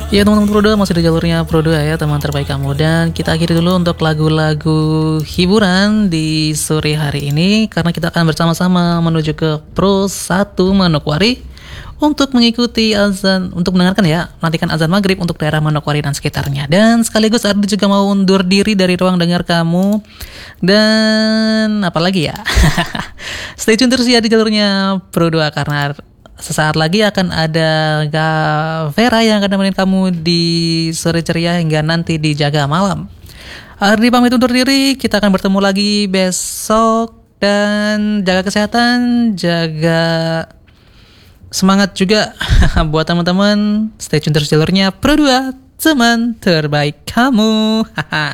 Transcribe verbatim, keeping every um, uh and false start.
Ya teman-teman Pro dua, masih di jalurnya Pro dua ya, teman terbaik kamu. Dan kita akhiri dulu untuk lagu-lagu hiburan di sore hari ini, karena kita akan bersama-sama menuju ke Pro satu Manokwari untuk mengikuti azan, untuk mendengarkan ya, nantikan azan maghrib untuk daerah Manokwari dan sekitarnya. Dan sekaligus Ardi juga mau undur diri dari ruang dengar kamu. Dan apalagi ya, stay tune terus ya di jalurnya Pro dua, karena sesaat lagi akan ada Kak Vera yang akan nemenin kamu di sore ceria hingga nanti di Jaga Malam. Ardi pamit undur diri, kita akan bertemu lagi besok. Dan jaga kesehatan, jaga semangat juga buat teman-teman. Stay tune terus jalurnya Pro dua, teman terbaik kamu. Haha.